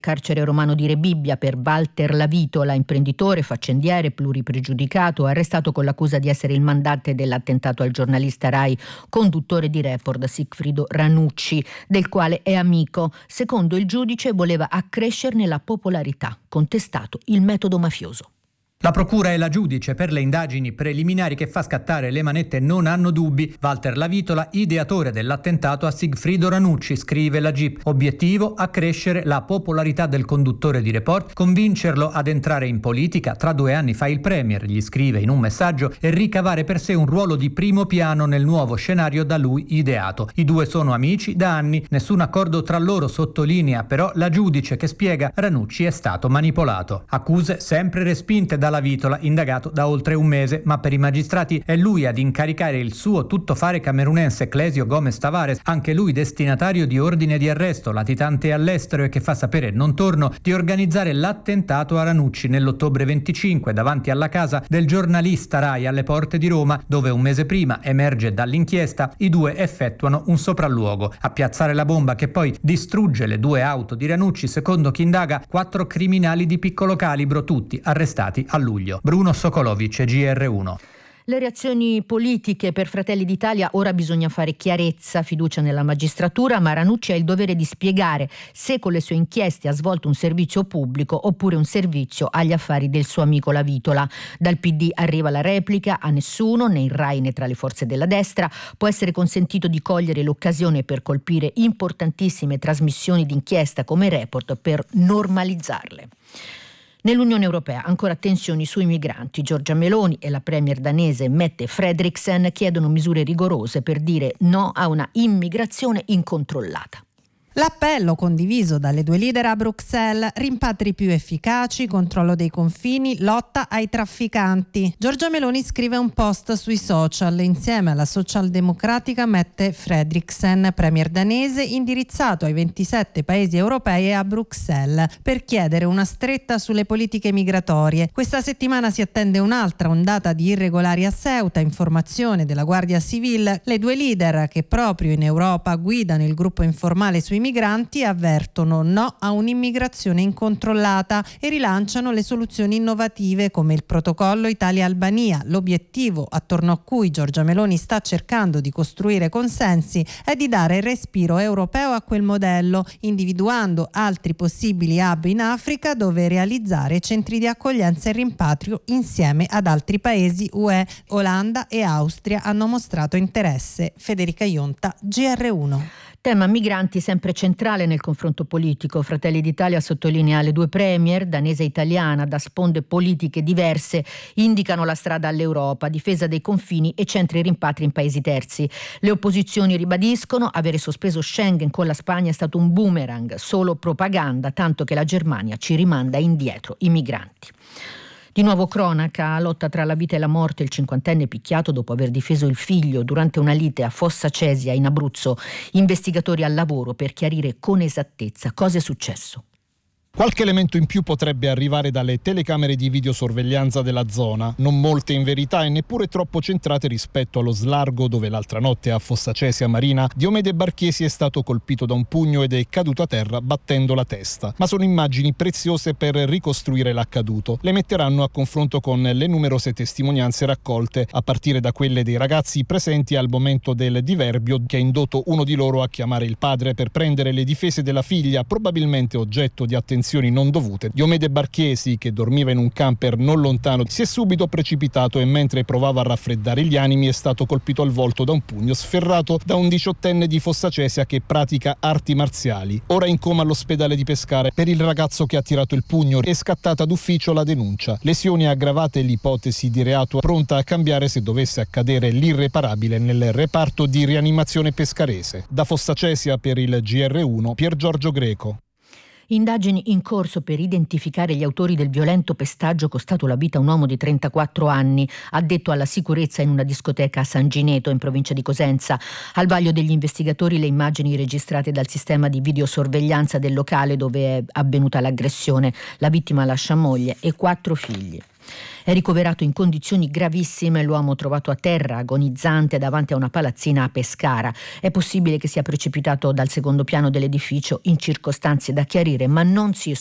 Carcere romano di Rebibbia per Walter Lavitola, imprenditore, faccendiere, pluripregiudicato, arrestato con l'accusa di essere il mandante dell'attentato al giornalista Rai, conduttore di Report, Sigfrido Ranucci, del quale è amico. Secondo il giudice voleva accrescerne la popolarità, contestato il metodo mafioso. La procura e la giudice per le indagini preliminari che fa scattare le manette non hanno dubbi. Walter Lavitola, ideatore dell'attentato a Sigfrido Ranucci, scrive la GIP. Obiettivo: accrescere la popolarità del conduttore di Report, convincerlo ad entrare in politica. Tra 2 anni fa il premier, gli scrive in un messaggio, e ricavare per sé un ruolo di primo piano nel nuovo scenario da lui ideato. I due sono amici da anni, nessun accordo tra loro, sottolinea però la giudice, che spiega: Ranucci è stato manipolato. Accuse sempre respinte da Lavitola, indagato da oltre 1 mese, ma per i magistrati è lui ad incaricare il suo tuttofare camerunense Clesio Gomez Tavares, anche lui destinatario di ordine di arresto, latitante all'estero e che fa sapere non torno, di organizzare l'attentato a Ranucci nell'ottobre 25 davanti alla casa del giornalista Rai alle porte di Roma, dove 1 mese prima, emerge dall'inchiesta, i due effettuano un sopralluogo. A piazzare la bomba che poi distrugge le 2 auto di Ranucci, secondo chi indaga, 4 criminali di piccolo calibro, tutti arrestati a luglio. Bruno Sokolovic, GR1. Le reazioni politiche per Fratelli d'Italia: ora bisogna fare chiarezza, fiducia nella magistratura, ma Ranucci ha il dovere di spiegare se con le sue inchieste ha svolto un servizio pubblico oppure un servizio agli affari del suo amico Lavitola. Dal PD arriva la replica: a nessuno, né in Rai né tra le forze della destra, può essere consentito di cogliere l'occasione per colpire importantissime trasmissioni d'inchiesta come Report per normalizzarle. Nell'Unione Europea ancora tensioni sui migranti. Giorgia Meloni e la premier danese Mette Frederiksen chiedono misure rigorose per dire no a una immigrazione incontrollata. L'appello condiviso dalle 2 leader a Bruxelles: rimpatri più efficaci, controllo dei confini, lotta ai trafficanti. Giorgia Meloni scrive un post sui social insieme alla socialdemocratica Mette Frederiksen, premier danese, indirizzato ai 27 paesi europei e a Bruxelles per chiedere una stretta sulle politiche migratorie. Questa settimana si attende un'altra ondata di irregolari a Ceuta, informazione della Guardia Civile. Le 2 leader, che proprio in Europa guidano il gruppo informale sui migranti, avvertono no a un'immigrazione incontrollata e rilanciano le soluzioni innovative come il protocollo Italia-Albania. L'obiettivo attorno a cui Giorgia Meloni sta cercando di costruire consensi è di dare respiro europeo a quel modello, individuando altri possibili hub in Africa dove realizzare centri di accoglienza e rimpatrio insieme ad altri paesi UE. Olanda e Austria hanno mostrato interesse. Federica Ionta, GR1. Tema migranti sempre centrale nel confronto politico. Fratelli d'Italia sottolinea: le 2 premier, danese e italiana, da sponde politiche diverse, indicano la strada all'Europa, difesa dei confini e centri rimpatri in paesi terzi. Le opposizioni ribadiscono: avere sospeso Schengen con la Spagna è stato un boomerang, solo propaganda, tanto che la Germania ci rimanda indietro i migranti. Di nuovo cronaca, lotta tra la vita e la morte, il 50enne picchiato dopo aver difeso il figlio durante una lite a Fossa Cesia in Abruzzo. Investigatori al lavoro per chiarire con esattezza cosa è successo. Qualche elemento in più potrebbe arrivare dalle telecamere di videosorveglianza della zona, non molte in verità e neppure troppo centrate rispetto allo slargo dove l'altra notte a Fossa Cesia Marina Diomede Barchiesi è stato colpito da un pugno ed è caduto a terra battendo la testa. Ma sono immagini preziose per ricostruire l'accaduto. Le metteranno a confronto con le numerose testimonianze raccolte, a partire da quelle dei ragazzi presenti al momento del diverbio che ha indotto uno di loro a chiamare il padre per prendere le difese della figlia, probabilmente oggetto di attenzioni non dovute. Diomede Barchiesi, che dormiva in un camper non lontano, si è subito precipitato e mentre provava a raffreddare gli animi è stato colpito al volto da un pugno sferrato da un 18enne di Fossa Cesia che pratica arti marziali. Ora in coma all'ospedale di Pescara. Per il ragazzo che ha tirato il pugno è scattata d'ufficio la denuncia. Lesioni aggravate e l'ipotesi di reato pronta a cambiare se dovesse accadere l'irreparabile nel reparto di rianimazione pescarese. Da Fossa Cesia per il GR1 Pier Giorgio Greco. Indagini in corso per identificare gli autori del violento pestaggio costato la vita a un uomo di 34 anni, addetto alla sicurezza in una discoteca a San Gineto, in provincia di Cosenza. Al vaglio degli investigatori le immagini registrate dal sistema di videosorveglianza del locale dove è avvenuta l'aggressione. La vittima lascia moglie e 4 figli. È ricoverato in condizioni gravissime l'uomo trovato a terra, agonizzante, davanti a una palazzina a Pescara. È possibile che sia precipitato dal secondo piano dell'edificio in circostanze da chiarire, ma non si